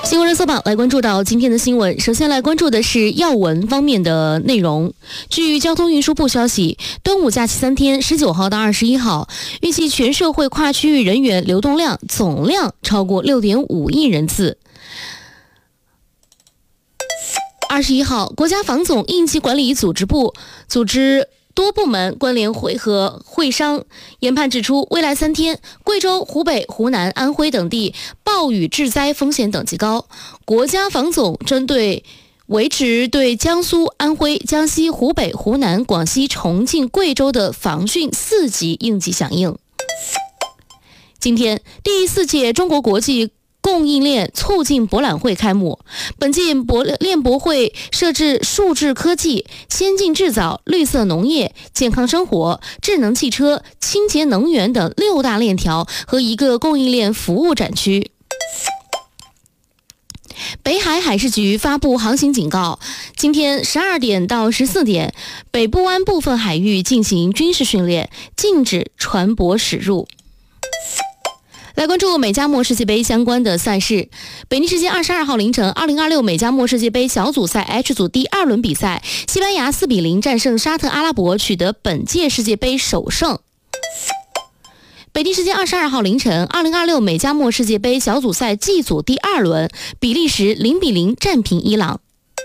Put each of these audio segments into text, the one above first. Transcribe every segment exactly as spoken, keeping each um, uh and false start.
新闻热搜榜来关注到今天的新闻，首先来关注的是要闻方面的内容。据交通运输部消息，端午假期三天，十九号到二十一号，预计全社会跨区域人员流动量总量超过六点五亿人次。二十一号，国家防总应急管理组织部组织多部门关联会和会商研判指出，未来三天，贵州、湖北、湖南、安徽等地暴雨致灾风险等级高。国家防总针对维持对江苏、安徽、江西、湖北、湖南、广西、重庆、贵州的防汛四级应急响应。今天，第四届中国国际供应链促进博览会开幕。本届博链博会设置数字科技、先进制造、绿色农业、健康生活、智能汽车、清洁能源等六大链条和一个供应链服务展区。北海海事局发布航行警告，今天十二点到十四点，北部湾部分海域进行军事训练，禁止船舶驶入。来关注美加墨世界杯相关的赛事。北京时间二十二号凌晨，二零二六美加墨世界杯小组赛 H 组第二轮比赛，西班牙四比零战胜沙特阿拉伯，取得本届世界杯首胜。北京时间二十二号凌晨，二零二六美加墨世界杯小组赛 G 组第二轮，比利时零比零战平伊朗。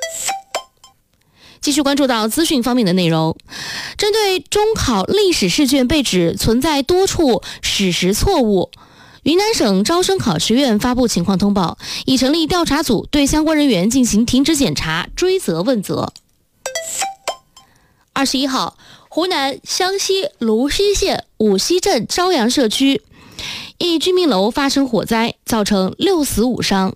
继续关注到资讯方面的内容，针对中考历史试卷被指存在多处史实错误，云南省招生考试院发布情况通报，已成立调查组对相关人员进行停职检查、追责问责。二十一号，湖南湘西泸溪县五溪镇朝阳社区一居民楼发生火灾，造成六死五伤。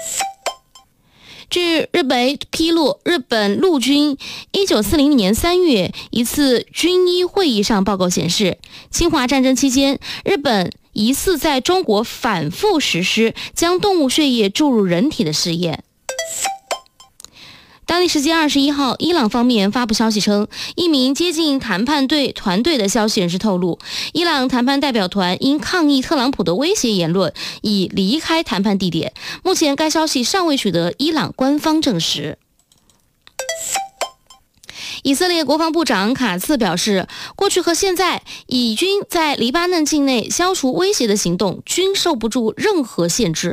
据日媒披露，日本陆军一九四零年三月一次军医会议上报告显示，侵华战争期间，日本疑似在中国反复实施将动物血液注入人体的试验。当地时间二十一号，伊朗方面发布消息称，一名接近谈判队团队的消息人士透露，伊朗谈判代表团因抗议特朗普的威胁言论已离开谈判地点。目前该消息尚未取得伊朗官方证实。以色列国防部长卡茨表示，过去和现在，以军在黎巴嫩境内消除威胁的行动均受不住任何限制。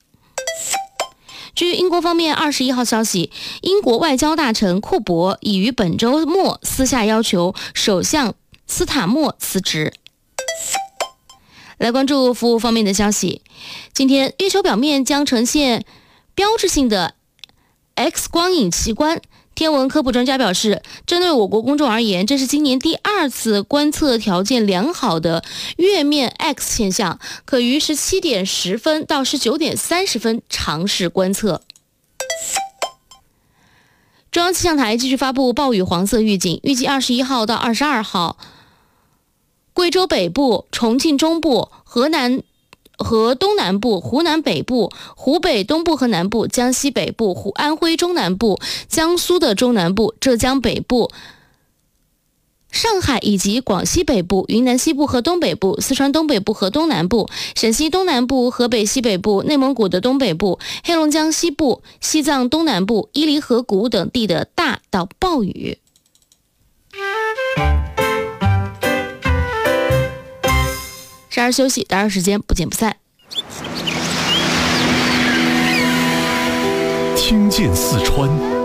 据英国方面二十一号消息，英国外交大臣库珀已于本周末私下要求首相斯塔默辞职。来关注服务方面的消息，今天月球表面将呈现标志性的 X 光影奇观。天文科普专家表示，针对我国公众而言，这是今年第二次观测条件良好的月面 X 现象，可于十七点十分到十九点三十分尝试观测。中央气象台继续发布暴雨黄色预警，预计二十一号到二十二号，贵州北部、重庆中部、河南和东南部、湖南北部、湖北东部和南部、江西北部、湖安徽中南部、江苏的中南部、浙江北部、上海以及广西北部、云南西部和东北部、四川东北部和东南部、陕西东南部、河北西北部、内蒙古的东北部、黑龙江西部、西藏东南部、伊犁河谷等地的大到暴雨。十二休息，打扰时间，不见不散。 听见四川，